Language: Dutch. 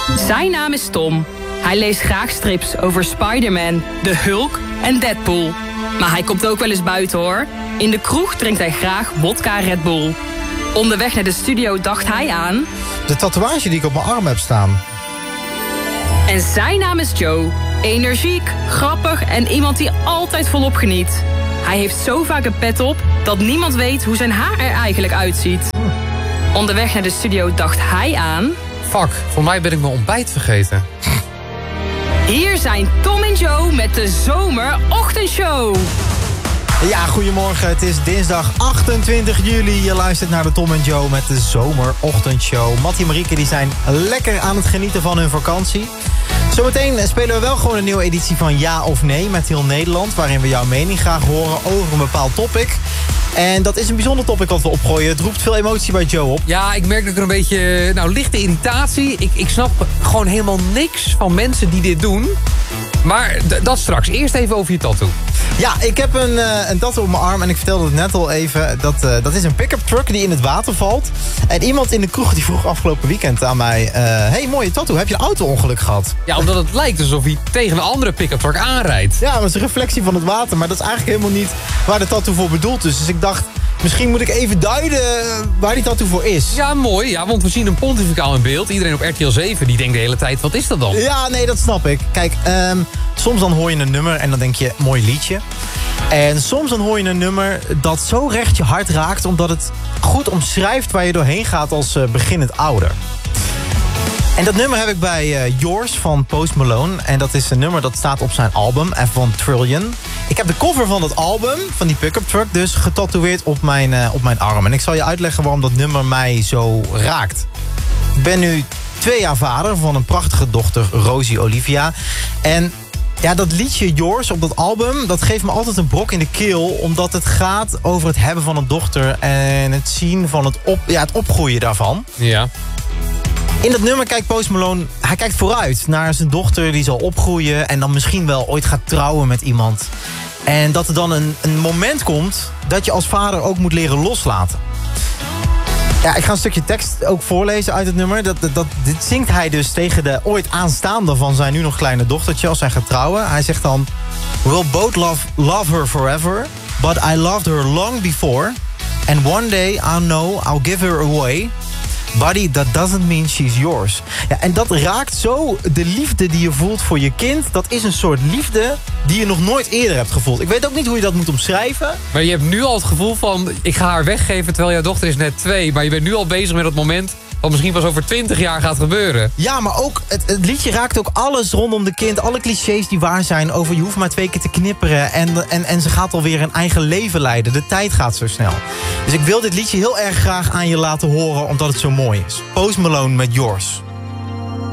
Zijn naam is Tom. Hij leest graag strips over Spider-Man, de Hulk en Deadpool. Maar hij komt ook wel eens buiten hoor. In de kroeg drinkt hij graag wodka Red Bull. Onderweg naar de studio dacht hij aan... de tatoeage die ik op mijn arm heb staan. En zijn naam is Joe. Energiek, grappig en iemand die altijd volop geniet. Hij heeft zo vaak een pet op dat niemand weet hoe zijn haar er eigenlijk uitziet. Onderweg naar de studio dacht hij aan... Fuck, voor mij ben ik mijn ontbijt vergeten. Hier zijn Tom en Joe met de Zomerochtendshow. Ja, goedemorgen. Het is dinsdag 28 juli. Je luistert naar de Tom en Joe met de Zomerochtendshow. Mattie en Marieke die zijn lekker aan het genieten van hun vakantie. Zometeen spelen we wel gewoon een nieuwe editie van Ja of Nee met heel Nederland, waarin we jouw mening graag horen over een bepaald topic. En dat is een bijzonder topic wat we opgooien. Het roept veel emotie bij Joe op. Ja, ik merk dat er een beetje lichte irritatie. Ik snap gewoon helemaal niks van mensen die dit doen. Maar dat straks. Eerst even over je tattoo. Ja, ik heb een tattoo op mijn arm en ik vertelde het net al even. Dat is een pick-up truck die in het water valt. En iemand in de kroeg die vroeg afgelopen weekend aan mij... hey, mooie tattoo, heb je een auto-ongeluk gehad? Ja, omdat het lijkt alsof hij tegen een andere pick-up truck aanrijdt. Ja, maar het is een reflectie van het water. Maar dat is eigenlijk helemaal niet waar de tattoo voor bedoeld is. Dus ik dacht, misschien moet ik even duiden waar die tattoo voor is. Ja, mooi. Ja, want we zien een pontificaal in beeld. Iedereen op RTL 7 die denkt de hele tijd, wat is dat dan? Ja, nee, dat snap ik. Kijk, soms dan hoor je een nummer en dan denk je, mooi liedje. En soms dan hoor je een nummer dat zo recht je hart raakt, omdat het goed omschrijft waar je doorheen gaat als beginnend ouder. En dat nummer heb ik bij Yours van Post Malone. En dat is een nummer dat staat op zijn album, F1 Trillion. Ik heb de cover van het album, van die pick-up truck, dus getatoeëerd op mijn arm. En ik zal je uitleggen waarom dat nummer mij zo raakt. Ik ben nu 2 jaar vader van een prachtige dochter, Rosie Olivia. En ja, dat liedje Yours op dat album, dat geeft me altijd een brok in de keel, omdat het gaat over het hebben van een dochter en het zien van het opgroeien daarvan. Ja. In dat nummer kijkt Post Malone, hij kijkt vooruit naar zijn dochter die zal opgroeien en dan misschien wel ooit gaat trouwen met iemand. En dat er dan een moment komt dat je als vader ook moet leren loslaten. Ja, ik ga een stukje tekst ook voorlezen uit het nummer. Dit zingt hij dus tegen de ooit aanstaande van zijn nu nog kleine dochtertje als hij gaat trouwen. Hij zegt dan: We'll both love her forever, but I loved her long before. And one day I know I'll give her away. Buddy, that doesn't mean she's yours. Ja, en dat raakt zo de liefde die je voelt voor je kind. Dat is een soort liefde die je nog nooit eerder hebt gevoeld. Ik weet ook niet hoe je dat moet omschrijven. Maar je hebt nu al het gevoel van, ik ga haar weggeven terwijl jouw dochter is net 2. Maar je bent nu al bezig met dat moment wat misschien pas over 20 jaar gaat gebeuren. Ja, maar ook het liedje raakt ook alles rondom de kind. Alle clichés die waar zijn over je hoeft maar 2 keer te knipperen. En ze gaat alweer een eigen leven leiden. De tijd gaat zo snel. Dus ik wil dit liedje heel erg graag aan je laten horen, omdat het zo mooi is. Post Malone met Yours.